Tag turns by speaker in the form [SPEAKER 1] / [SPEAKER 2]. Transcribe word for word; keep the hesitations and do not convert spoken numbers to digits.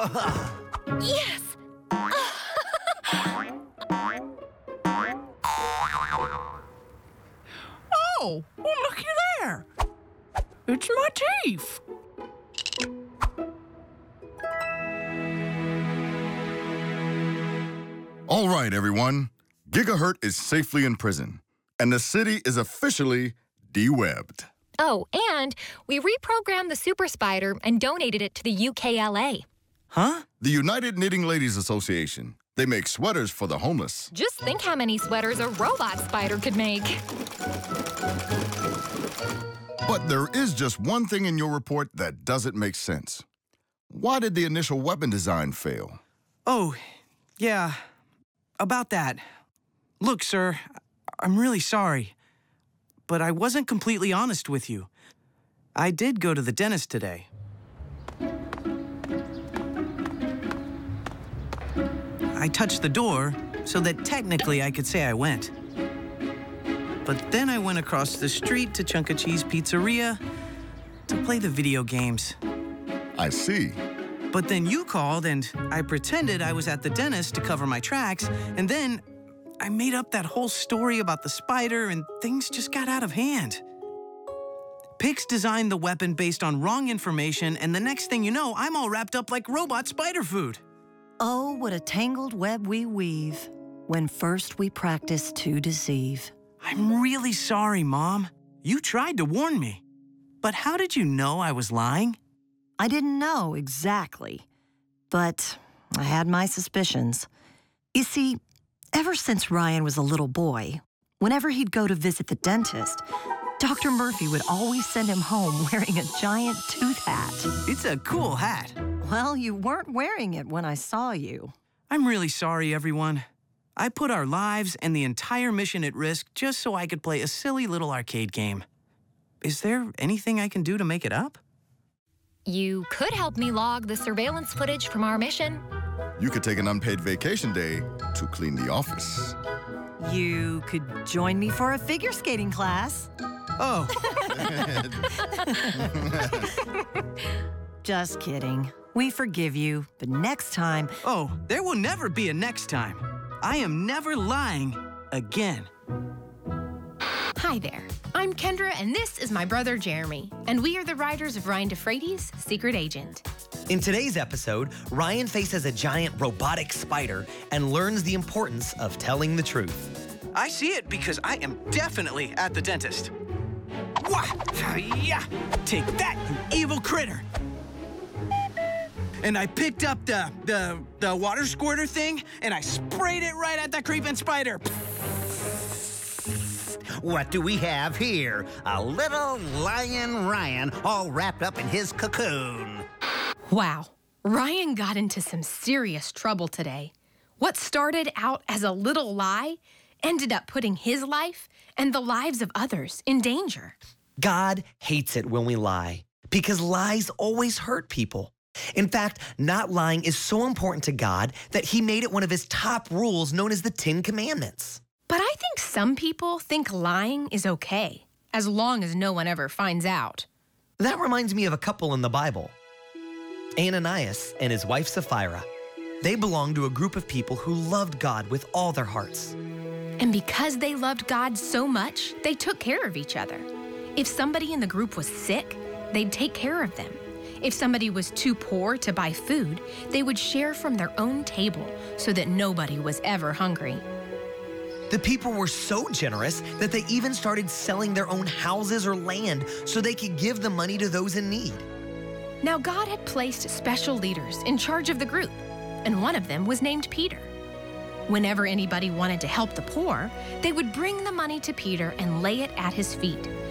[SPEAKER 1] Yes!
[SPEAKER 2] Oh, well, looky there. It's my teeth.
[SPEAKER 3] All right, everyone. Gigahertz is safely in prison, and the city is officially de-webbed.
[SPEAKER 1] Oh, and we reprogrammed the super spider and donated it to the U K L A.
[SPEAKER 2] Huh?
[SPEAKER 3] The United Knitting Ladies Association. They make sweaters for the homeless.
[SPEAKER 1] Just think how many sweaters a robot spider could make.
[SPEAKER 3] But there is just one thing in your report that doesn't make sense. Why did the initial weapon design fail?
[SPEAKER 4] Oh, yeah, about that. Look, sir, I'm really sorry, but I wasn't completely honest with you. I did go to the dentist today. I touched the door so that technically I could say I went. But then I went across the street to Chunk E. Cheese Pizzeria to play the video games.
[SPEAKER 3] I see.
[SPEAKER 4] But then you called and I pretended I was at the dentist to cover my tracks, and then I made up that whole story about the spider and things just got out of hand. Pix designed the weapon based on wrong information, and the next thing you know, I'm all wrapped up like robot spider food.
[SPEAKER 5] Oh, what a tangled web we weave when first we practice to deceive.
[SPEAKER 4] I'm really sorry, Mom. You tried to warn me. But how did you know I was lying?
[SPEAKER 5] I didn't know exactly, but I had my suspicions. You see, ever since Ryan was a little boy, whenever he'd go to visit the dentist, Doctor Murphy would always send him home wearing a giant tooth hat.
[SPEAKER 4] It's a cool hat.
[SPEAKER 5] Well, you weren't wearing it when I saw you.
[SPEAKER 4] I'm really sorry, everyone. I put our lives and the entire mission at risk just so I could play a silly little arcade game. Is there anything I can do to make it up?
[SPEAKER 1] You could help me log the surveillance footage from our mission.
[SPEAKER 3] You could take an unpaid vacation day to clean the office.
[SPEAKER 5] You could join me for a figure skating class.
[SPEAKER 4] Oh.
[SPEAKER 5] Just kidding. We forgive you, but next time...
[SPEAKER 4] Oh, there will never be a next time. I am never lying again.
[SPEAKER 6] Hi there. I'm Kendra, and this is my brother Jeremy, and we are the writers of Ryan DeFreitas' Secret Agent.
[SPEAKER 7] In today's episode, Ryan faces a giant robotic spider and learns the importance of telling the truth.
[SPEAKER 4] I see it because I am definitely at the dentist. Wah! Yeah! Take that, you evil critter! And I picked up the, the, the water squirter thing, and I sprayed it right at that creeping spider.
[SPEAKER 8] What do we have here? A little lion Ryan all wrapped up in his cocoon.
[SPEAKER 6] Wow, Ryan got into some serious trouble today. What started out as a little lie ended up putting his life and the lives of others in danger.
[SPEAKER 7] God hates it when we lie because lies always hurt people. In fact, not lying is so important to God that he made it one of his top rules known as the Ten Commandments.
[SPEAKER 6] But I think some people think lying is okay, as long as no one ever finds out.
[SPEAKER 7] That reminds me of a couple in the Bible. Ananias and his wife Sapphira. They belonged to a group of people who loved God with all their hearts.
[SPEAKER 6] And because they loved God so much, they took care of each other. If somebody in the group was sick, they'd take care of them. If somebody was too poor to buy food, they would share from their own table so that nobody was ever hungry.
[SPEAKER 7] The people were so generous that they even started selling their own houses or land so they could give the money to those in need.
[SPEAKER 6] Now, God had placed special leaders in charge of the group, and one of them was named Peter. Whenever anybody wanted to help the poor, they would bring the money to Peter and lay it at his feet.